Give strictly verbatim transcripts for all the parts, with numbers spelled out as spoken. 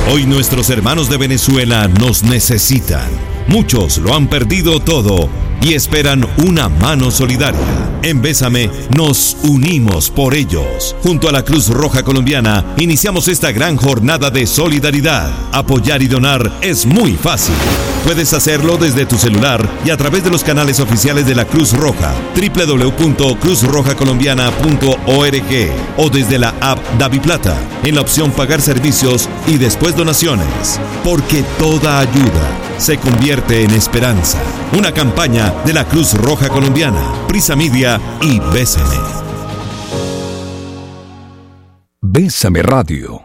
Hoy nuestros hermanos de Venezuela nos necesitan. Muchos lo han perdido todo y esperan una mano solidaria. En Bésame nos unimos por ellos. Junto a la Cruz Roja Colombiana iniciamos esta gran jornada de solidaridad. Apoyar y donar es muy fácil. Puedes hacerlo desde tu celular y a través de los canales oficiales de la Cruz Roja, doble u doble u doble u punto cruz roja colombiana punto org, o desde la app DaviPlata, en la opción Pagar servicios y después donaciones. Porque toda ayuda se convierte en esperanza. Una campaña de la Cruz Roja Colombiana, Prisa Media y Bésame. Bésame Radio.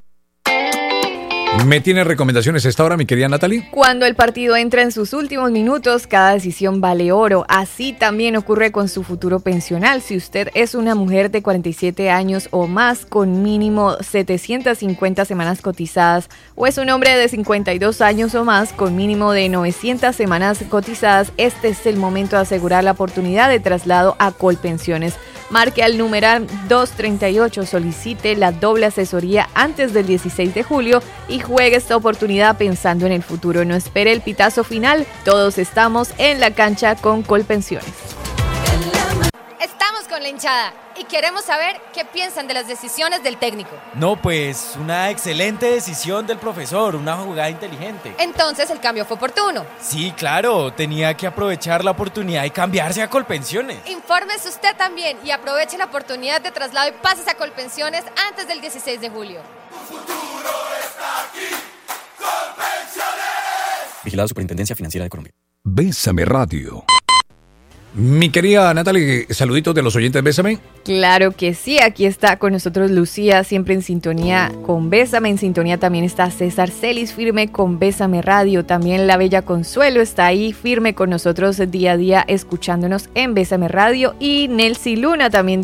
¿Me tiene recomendaciones a esta hora, mi querida Natalie? Cuando el partido entra en sus últimos minutos, cada decisión vale oro. Así también ocurre con su futuro pensional. Si usted es una mujer de cuarenta y siete años o más con mínimo setecientas cincuenta semanas cotizadas, o es un hombre de cincuenta y dos años o más con mínimo de novecientas semanas cotizadas, este es el momento de asegurar la oportunidad de traslado a Colpensiones. Marque al numeral doscientos treinta y ocho, solicite la doble asesoría antes del dieciséis de julio y juegue esta oportunidad pensando en el futuro. No espere el pitazo final. Todos estamos en la cancha con Colpensiones. Estamos con la hinchada y queremos saber qué piensan de las decisiones del técnico. No, pues una excelente decisión del profesor, una jugada inteligente. Entonces el cambio fue oportuno. Sí, claro, tenía que aprovechar la oportunidad y cambiarse a Colpensiones. Infórmese usted también y aproveche la oportunidad de traslado y pases a Colpensiones antes del dieciséis de julio. Tu futuro está aquí, Colpensiones. Vigilado Superintendencia Financiera de Colombia. Bésame Radio. Mi querida Natalie, saluditos de los oyentes Bésame. Claro que sí, aquí está con nosotros Lucía, siempre en sintonía con Bésame. En sintonía también está César Celis, firme con Bésame Radio. También la bella Consuelo está ahí, firme con nosotros día a día, escuchándonos en Bésame Radio. Y Nelcy Luna también